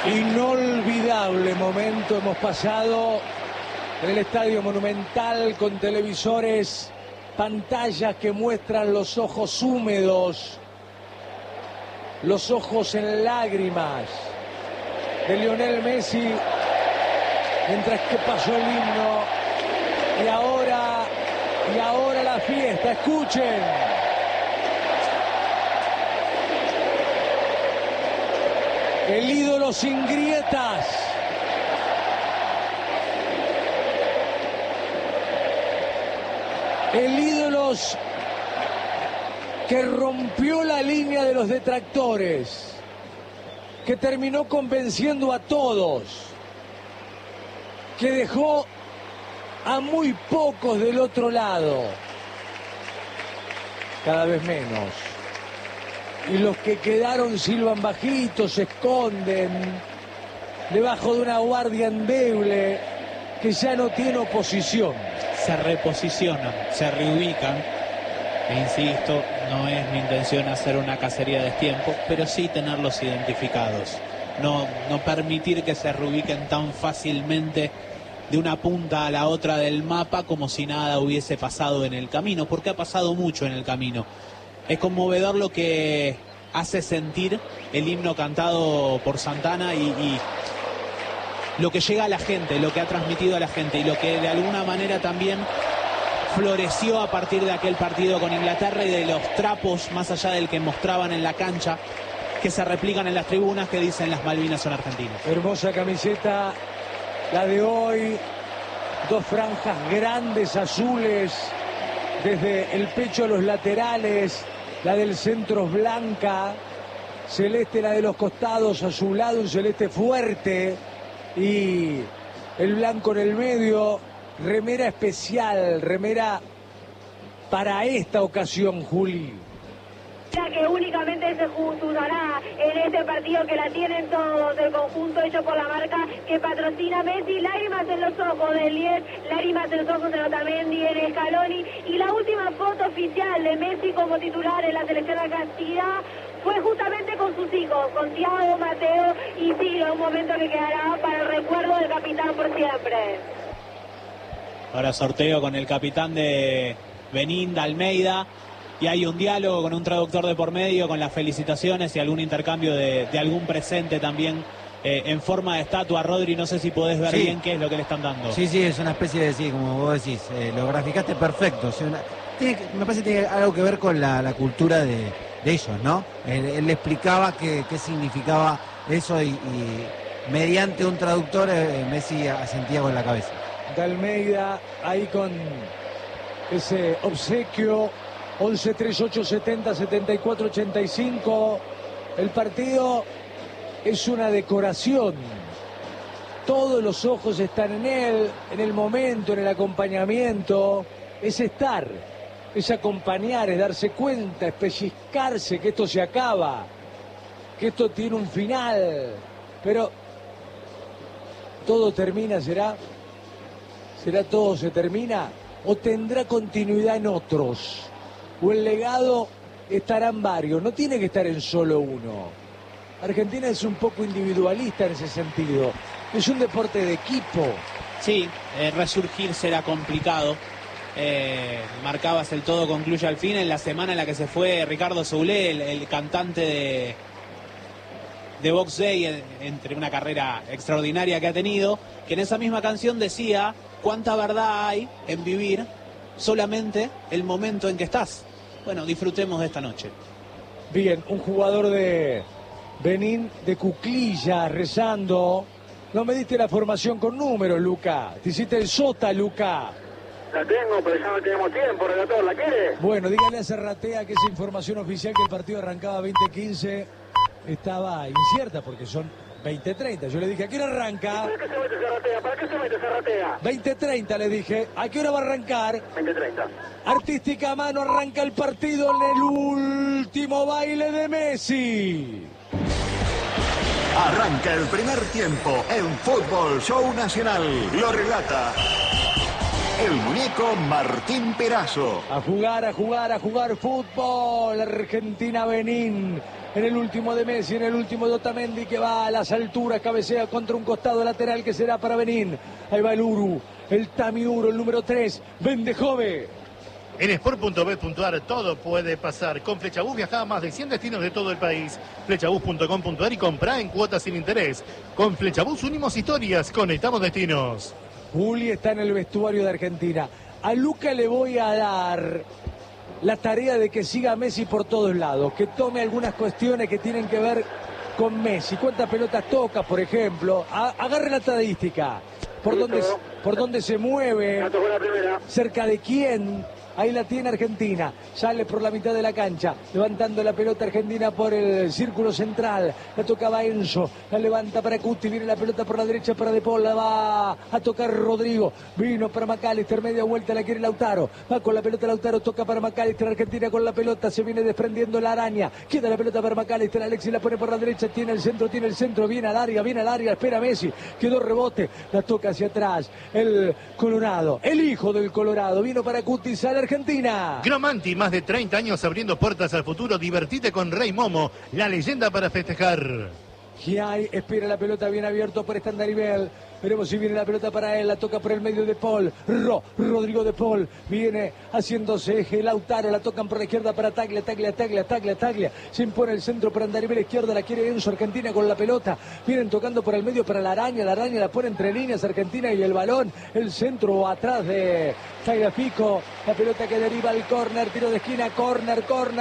Inolvidable momento hemos pasado en el Estadio Monumental con televisores, pantallas que muestran los ojos húmedos, los ojos en lágrimas de Lionel Messi mientras que pasó el himno y ahora la fiesta. Escuchen. El ídolo sin grietas. El ídolo que rompió la línea de los detractores, que terminó convenciendo a todos, que dejó a muy pocos del otro lado, cada vez menos. Y los que quedaron silban bajito, se esconden debajo de una guardia endeble que ya no tiene oposición. Se reposicionan, se reubican. E insisto, no es mi intención hacer una cacería de tiempo, pero sí tenerlos identificados. No permitir que se reubiquen tan fácilmente de una punta a la otra del mapa como si nada hubiese pasado en el camino, porque ha pasado mucho en el camino. Es conmovedor lo que hace sentir el himno cantado por Santana y lo que llega a la gente, lo que ha transmitido a la gente y lo que de alguna manera también floreció a partir de aquel partido con Inglaterra y de los trapos, más allá del que mostraban en la cancha, que se replican en las tribunas, que dicen las Malvinas son argentinas. Hermosa camiseta la de hoy, dos franjas grandes azules desde el pecho a los laterales, la del centro es blanca, celeste la de los costados, azulado, un celeste fuerte y el blanco en el medio. Remera especial, remera para esta ocasión, Juli. Que únicamente se usará en este partido, que la tienen todos, el conjunto hecho por la marca que patrocina Messi. Lágrimas en los ojos de Lies, lágrimas en los ojos de Otamendi, en Scaloni, y la última foto oficial de Messi como titular en la selección argentina fue justamente con sus hijos, con Thiago, Mateo y Ciro, un momento que quedará para el recuerdo del capitán por siempre. Ahora sorteo con el capitán de Benín, de Almeida, y hay un diálogo con un traductor de por medio, con las felicitaciones y algún intercambio de algún presente también en forma de estatua. Rodri, no sé si podés ver bien qué es lo que le están dando. Sí, es una especie de, sí, como vos decís, lo graficaste perfecto. Me parece que tiene algo que ver con la cultura de ellos, ¿no? Él le explicaba qué significaba eso y mediante un traductor Messi asentía con la cabeza. De Almeida ahí con ese obsequio. 11 38 70 74 85. El partido es una decoración. Todos los ojos están en él, en el momento, en el acompañamiento. Es estar, es acompañar, es darse cuenta, es pellizcarse que esto se acaba, que esto tiene un final. Pero todo termina, ¿será? ¿Será todo se termina? ¿O tendrá continuidad en otros? ¿O el legado estará en varios? No tiene que estar en solo uno. Argentina es un poco individualista en ese sentido. Es un deporte de equipo. Sí, resurgir será complicado. Marcabas el todo concluye al fin. En la semana en la que se fue Ricardo Soulé, el cantante de Box Day, entre una carrera extraordinaria que ha tenido, que en esa misma canción decía cuánta verdad hay en vivir solamente el momento en que estás. Bueno, disfrutemos de esta noche. Bien, un jugador de Benín, de cuclillas, rezando. No me diste la formación con números, Luca. Te hiciste el sota, Luca. La tengo, pero ya no tenemos tiempo, relator. ¿La quiere? Bueno, dígale a Serratea que esa información oficial que el partido arrancaba 20:15 estaba incierta porque son 20:30. Yo le dije, ¿a qué hora arranca? ¿Para qué se mete Serratea? ¿Para qué se mete Serratea? 20:30 le dije. ¿A qué hora va a arrancar? 20:30. Artística a mano, arranca el partido en el último baile de Messi. Arranca el primer tiempo en Fútbol Show Nacional. Lo relata el muñeco Martín Perazo. A jugar fútbol. Argentina-Benín. en el último de Messi, en el último de Otamendi, que va a las alturas, cabecea contra un costado lateral que será para Benín. Ahí va el Uru, el Tami Uru, el número 3, Bendejove. En sport.bet.ar todo puede pasar. Con Flechabús viaja a más de 100 destinos de todo el país. Flechabús.com.ar y comprá en cuotas sin interés. Con Flechabús unimos historias, conectamos destinos. Juli está en el vestuario de Argentina. A Luca le voy a dar la tarea de que siga a Messi por todos lados, que tome algunas cuestiones que tienen que ver con Messi. ¿Cuántas pelotas toca, por ejemplo? Agarre la estadística. ¿Por dónde se mueve? ¿Cerca de quién? Ahí la tiene Argentina, sale por la mitad de la cancha, levantando la pelota Argentina por el círculo central, la tocaba Enzo, la levanta para Cuti, viene la pelota por la derecha para De Paul, la va a tocar Rodrigo, vino para McAllister, media vuelta la quiere Lautaro, va con la pelota Lautaro, toca para McAllister, Argentina con la pelota, se viene desprendiendo la araña, queda la pelota para McAllister, Alexis la pone por la derecha, tiene el centro, viene al área, espera Messi, quedó rebote, la toca hacia atrás, el Colorado, el hijo del Colorado, vino para Cuti, sale Argentina. Gromanti, más de 30 años abriendo puertas al futuro. Divertite con Rey Momo, la leyenda para festejar. Giai espera la pelota bien abierto por Standaribel. Veremos si viene la pelota para él, la toca por el medio de Paul. Rodrigo de Paul viene haciéndose eje. Lautaro, la tocan por la izquierda para Taglia. Se impone el centro para Andarivel, izquierda, la quiere Enzo. Argentina con la pelota. Vienen tocando por el medio para la araña la pone entre líneas Argentina y el balón. El centro atrás de Tagliafico. La pelota que deriva al córner, tiro de esquina, córner,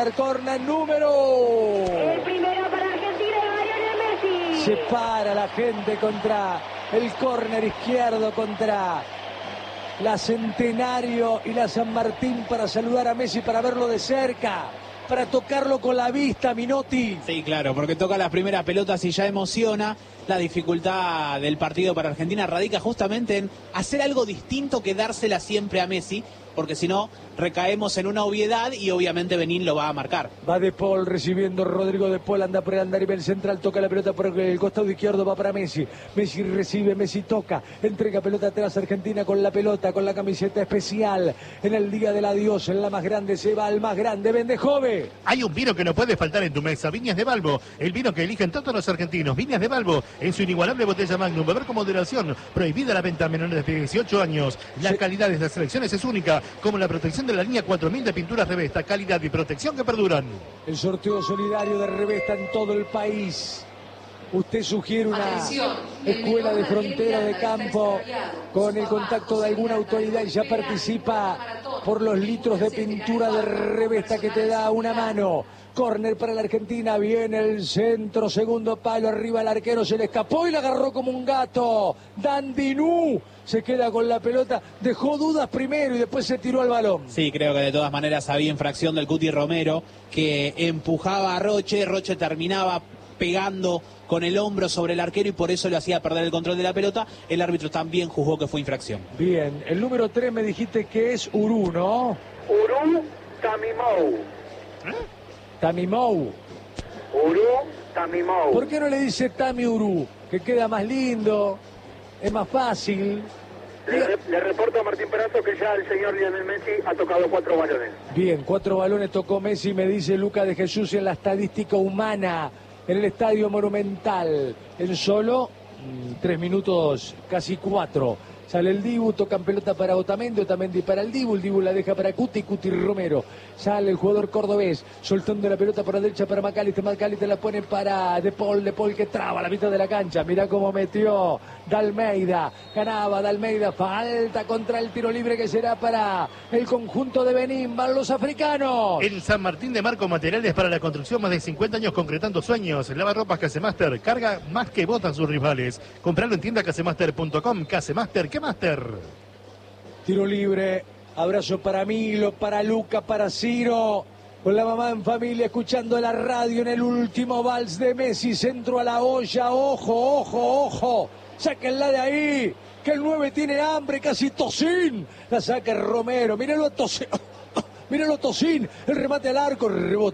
número. El primero para Argentina y Lionel Messi. Se para la gente contra el córner izquierdo, contra la Centenario y la San Martín, para saludar a Messi, para verlo de cerca, para tocarlo con la vista, Minotti. Sí, claro, porque toca las primeras pelotas y ya emociona. La dificultad del partido para Argentina radica justamente en hacer algo distinto que dársela siempre a Messi, porque si no recaemos en una obviedad y obviamente Benín lo va a marcar. Va De Paul recibiendo, Rodrigo De Paul anda por el andarivel central, toca la pelota por el costado izquierdo, va para Messi. Messi recibe, Messi toca, entrega pelota atrás, Argentina con la pelota, con la camiseta especial. En el día del adiós, en la más grande, se va al más grande, Bendejove. Hay un vino que no puede faltar en tu mesa, Viñas de Balbo, el vino que eligen todos los argentinos. Viñas de Balbo, en su inigualable botella Magnum, beber con moderación, prohibida la venta a menores de 18 años. La calidad de las selecciones es única, como la protección de la línea 4000 de pinturas Revesta, calidad y protección que perduran. El sorteo solidario de Revesta en todo el país. Usted sugiere una escuela de frontera de campo con el contacto de alguna autoridad y ya participa por los litros de pintura de Revesta que te da una mano. Córner para la Argentina, viene el centro, segundo palo, arriba el arquero, se le escapó y la agarró como un gato. Dandinú se queda con la pelota, dejó dudas primero y después se tiró al balón. Sí, creo que de todas maneras había infracción del Cuti Romero, que empujaba a Roche terminaba pegando con el hombro sobre el arquero y por eso le hacía perder el control de la pelota. El árbitro también juzgó que fue infracción. Bien, el número 3 me dijiste que es Uru, ¿no? Uru Tamimou. Tamimou. Uru Tamimou. ¿Por qué no le dice Tami Uru? Que queda más lindo, es más fácil. Le reporto a Martín Perazo que ya el señor Lionel Messi ha tocado 4 balones. Bien, 4 balones tocó Messi, me dice Luca de Jesús en la estadística humana, en el Estadio Monumental. En solo 3 minutos, casi 4. Sale el Dibu, tocan pelota para Otamendi para el Dibu la deja para Cuti Romero. Sale el jugador cordobés, soltando la pelota por la derecha para McAllister la pone para De Paul que traba la mitad de la cancha. Mirá cómo metió Dalmeida, ganaba Dalmeida, falta contra el tiro libre que será para el conjunto de Benín, van los africanos. En San Martín de Marco, materiales para la construcción, más de 50 años concretando sueños. Lavarropas Casemaster, carga más que botan sus rivales. Compralo en tienda casemaster.com. Casemaster, ¿qué Master? Tiro libre, abrazo para Milo, para Luca, para Ciro, con la mamá en familia escuchando la radio en el último vals de Messi, centro a la olla, ojo, sáquenla de ahí, que el 9 tiene hambre, casi Tocín, la saca Romero, míralo a Tocín, el remate al arco, rebote.